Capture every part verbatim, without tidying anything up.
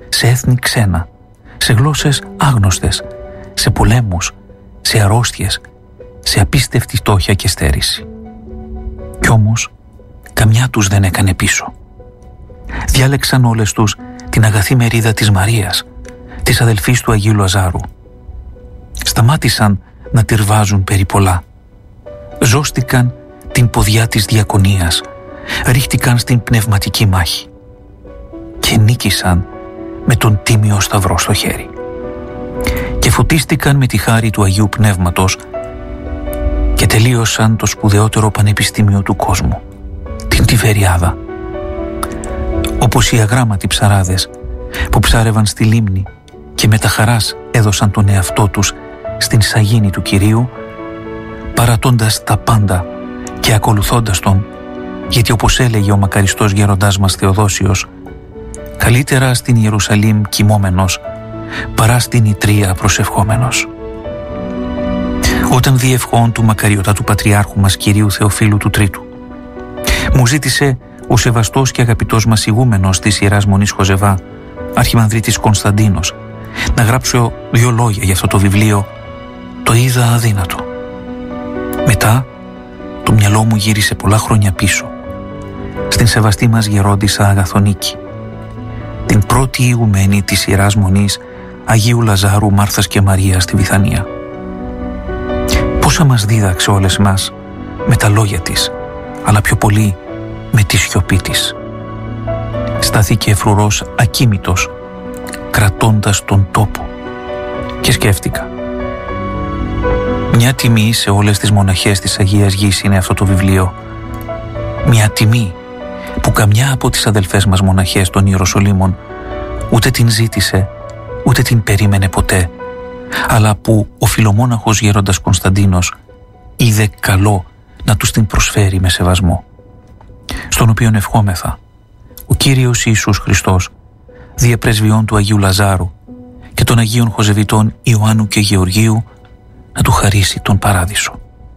σε έθνη ξένα, σε γλώσσες άγνωστες, σε πολέμους, σε αρρώστιες, σε απίστευτη φτώχεια και στέρηση. Κι όμως, καμιά τους δεν έκανε πίσω. Διάλεξαν όλες τους την αγαθή μερίδα της Μαρίας, της αδελφής του Αγίου Λαζάρου. Σταμάτησαν να τυρβάζουν περί πολλά. Ζώστηκαν την ποδιά της διακονίας, ρίχτηκαν στην πνευματική μάχη και νίκησαν με τον τίμιο σταυρό στο χέρι. Και φωτίστηκαν με τη χάρη του Αγίου Πνεύματος και τελείωσαν το σπουδαιότερο πανεπιστήμιο του κόσμου, την Τιβεριάδα. Όπως οι αγράμματοι ψαράδες που ψάρευαν στη λίμνη και με τα χαράς έδωσαν τον εαυτό τους στην σαγίνη του Κυρίου, παρατώντας τα πάντα και ακολουθώντας Τον, γιατί όπως έλεγε ο μακαριστός γέροντάς μας Θεοδόσιος, καλύτερα στην Ιερουσαλήμ κοιμόμενος παρά στην Ιτρία προσευχόμενος. Όταν διευχών του μακαριωτάτου Πατριάρχου μας Κυρίου Θεοφύλου του Τρίτου, μου ζήτησε ο σεβαστός και αγαπητός μας ηγούμενος της Ιεράς Μονής Χοζεβά, Αρχιμανδρίτης Κωνσταντίνος, να γράψω δύο λόγια για αυτό το βιβλίο, το είδα αδύνατο. Μετά το μυαλό μου γύρισε πολλά χρόνια πίσω, στην σεβαστή μας γερόντισσα Αγαθονίκη, την πρώτη ηγουμένη της Ιεράς Μονής Αγίου Λαζάρου, Μάρθας και Μαρίας στη Βηθανία. Πόσα μας δίδαξε όλες μας με τα λόγια της, αλλά πιο πολύ με τη σιωπή της. Στάθηκε φρουρός ακίμητος, κρατώντας τον τόπο, και σκέφτηκα. Μια τιμή σε όλες τις μοναχές της Αγίας Γης είναι αυτό το βιβλίο. Μια τιμή που καμιά από τις αδελφές μας μοναχές των Ιεροσολύμων ούτε την ζήτησε, ούτε την περίμενε ποτέ, αλλά που ο φιλομόναχος γέροντας Κωνσταντίνος είδε καλό να τους την προσφέρει με σεβασμό, στον οποίον ευχόμεθα ο Κύριος Ιησούς Χριστός, δια πρεσβειών του Αγίου Λαζάρου και των Αγίων Χοζεβητών Ιωάννου και Γεωργίου, να του χαρίσει τον παράδεισο.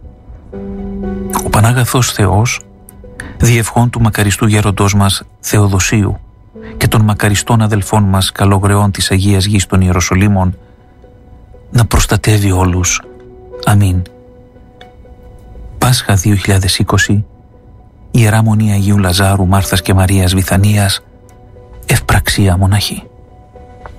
Ο Πανάγαθος Θεός, διευχών του μακαριστού γέροντός μας Θεοδοσίου και των μακαριστών αδελφών μας καλογρεών της Αγίας Γης των Ιεροσολύμων, να προστατεύει όλους. Αμήν. Πάσχα δύο χιλιάδες είκοσι, Ιερά Μονή Αγίου Λαζάρου, Μάρθας και Μαρίας Βηθανίας, ευπραξία μοναχή.